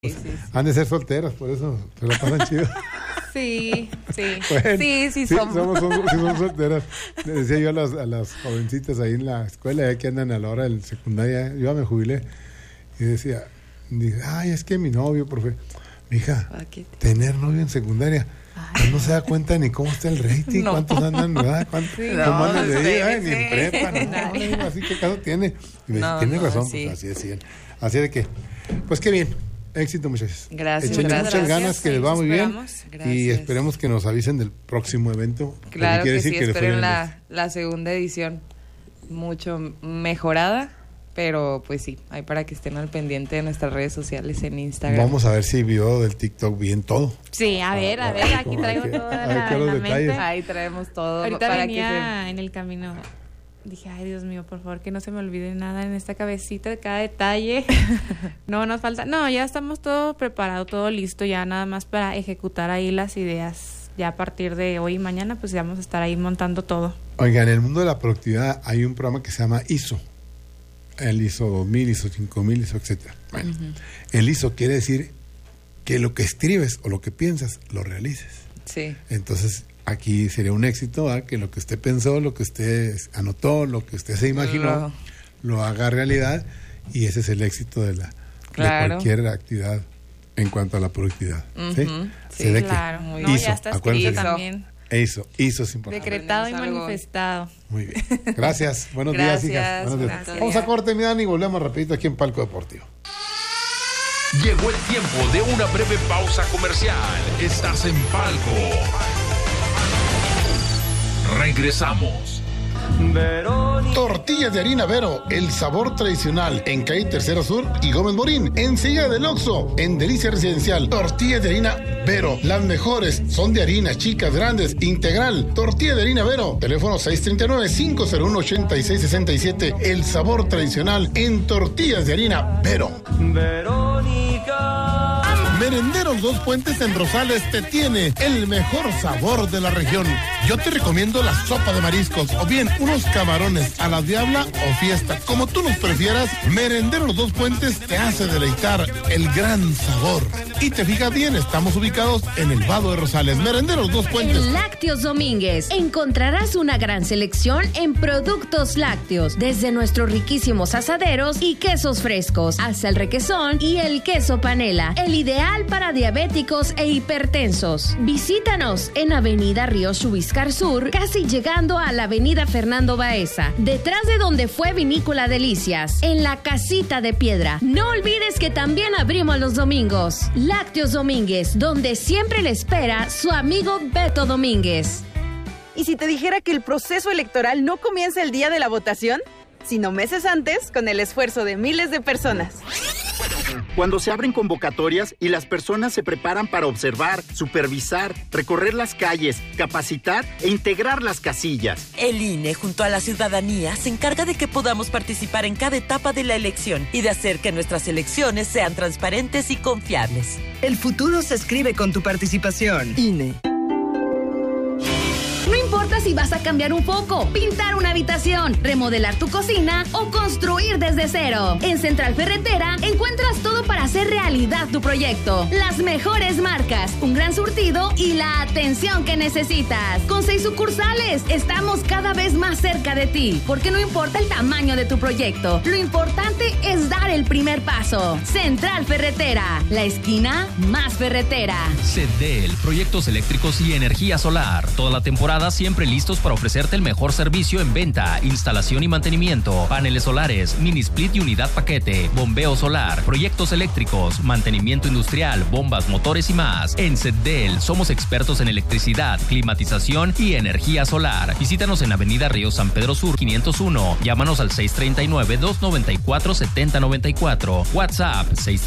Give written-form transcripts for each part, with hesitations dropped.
Sí. Han de ser solteras, por eso se la pasan chido. Sí. Bueno, sí somos. Somos solteras. Le decía yo a las jovencitas ahí en la escuela, ya que andan a la hora del secundaria, yo ya me jubilé, y decía, ay, es que mi novio, profe, mija, tener novio en secundaria, pues no se da cuenta ni cómo está el rating, No. cuántos andan, ¿verdad? ¿Cómo andan de ahí? Ni en prepa, no, así que caso tiene. Y me dice, tiene razón, sí. pues así decían. Así de que, pues qué bien. Éxito, muchachos. Gracias. Échenle muchas ganas, que les va muy bien. Gracias. Y esperemos que nos avisen del próximo evento. Claro que sí, les fue esperen bien. la segunda edición mucho mejorada, pero pues sí, ahí para que estén al pendiente de nuestras redes sociales en Instagram. Vamos a ver si vio del TikTok bien todo. Sí, a ver, aquí traigo toda todos los la detalles. mente. Ahí traemos todo. Ahorita para venía en el camino. Dije, ay, Dios mío, por favor, que no se me olvide nada en esta cabecita, de cada detalle. No nos falta. No, ya estamos todo preparado, todo listo, ya nada más para ejecutar ahí las ideas. Ya a partir de hoy y mañana, pues ya vamos a estar ahí montando todo. Oiga, en el mundo de la productividad hay un programa que se llama ISO. El ISO 2000, ISO 5000, ISO, etcétera. Bueno, el ISO quiere decir que lo que escribes o lo que piensas, lo realices. Sí. Entonces, aquí sería un éxito, ¿verdad? Que lo que usted pensó, lo que usted anotó, lo que usted se imaginó, lo haga realidad, y ese es el éxito de cualquier actividad en cuanto a la productividad. ¿Sí? Sí, claro. Muy ISO, bien. Ya está escrito también. ISO es importante. Decretado y manifestado. Muy bien. Gracias. Buenos días, hijas. Buenos días. Gracias. Vamos a corte, mi Dani, y volvemos rapidito aquí en Palco Deportivo. Llegó el tiempo de una breve pausa comercial. Estás en Palco. Regresamos. Tortillas de harina Vero, el sabor tradicional, en calle Tercera Sur y Gómez Morín, enseguida del Oxxo, en Delicia Residencial. Tortillas de harina Vero, las mejores, son de harina, chicas, grandes, integral. Tortilla de harina Vero, teléfono 639-501-8667, el sabor tradicional en tortillas de harina Vero. Merenderos Dos Puentes en Rosales te tiene el mejor sabor de la región. Yo te recomiendo la sopa de mariscos o bien unos camarones a la diabla o fiesta. Como tú nos prefieras, Merenderos Dos Puentes te hace deleitar el gran sabor. Y te fijas bien, estamos ubicados en el Vado de Rosales. Merenderos Dos Puentes. En Lácteos Domínguez encontrarás una gran selección en productos lácteos, desde nuestros riquísimos asaderos y quesos frescos, hasta el requesón y el queso panela, el ideal para diabéticos e hipertensos. Visítanos en Avenida Río Chubiscar Sur, casi llegando a la Avenida Fernando Baeza, detrás de donde fue Vinícola Delicias, en la Casita de Piedra. No olvides que también abrimos los domingos. Lácteos Domínguez, donde siempre le espera su amigo Beto Domínguez. ¿Y si te dijera que el proceso electoral no comienza el día de la votación, sino meses antes, con el esfuerzo de miles de personas? Cuando se abren convocatorias y las personas se preparan para observar, supervisar, recorrer las calles, capacitar e integrar las casillas. El INE, junto a la ciudadanía, se encarga de que podamos participar en cada etapa de la elección y de hacer que nuestras elecciones sean transparentes y confiables. El futuro se escribe con tu participación. INE. No importa si vas a cambiar un foco, pintar una habitación, remodelar tu cocina o construir desde cero. En Central Ferretera encuentras todo para hacer realidad tu proyecto. Las mejores marcas, un gran surtido y la atención que necesitas. Con 6 sucursales, estamos cada vez más cerca de ti, porque no importa el tamaño de tu proyecto, lo importante es dar el primer paso. Central Ferretera, la esquina más ferretera. CEDEL, proyectos eléctricos y energía solar. Toda la temporada siempre listos para ofrecerte el mejor servicio en venta, instalación y mantenimiento, paneles solares, mini split y unidad paquete, bombeo solar, proyectos eléctricos, mantenimiento industrial, bombas, motores y más. En CEDEL somos expertos en electricidad, climatización y energía solar. Visítanos en Avenida Río San Pedro Sur 501. Llámanos al 639-294-7094. WhatsApp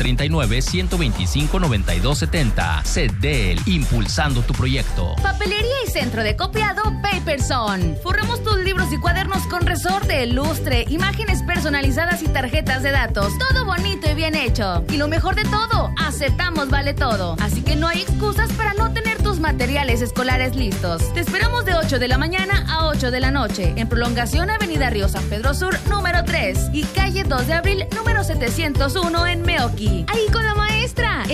639-125-9270. CEDEL, impulsando tu proyecto. Papelería y centro de copiado Paperson. Forramos tus libros y cuadernos con resorte, lustre, imágenes personalizadas y tarjetas de datos. Todo bonito y bien hecho. Y lo mejor de todo, aceptamos vale todo. Así que no hay excusas para no tener tus materiales escolares listos. Te esperamos de 8 de la mañana a 8 de la noche. En prolongación Avenida Río San Pedro Sur, número 3. Y calle 2 de abril, número 701 en Meoqui. Ahí con la maestra muestra.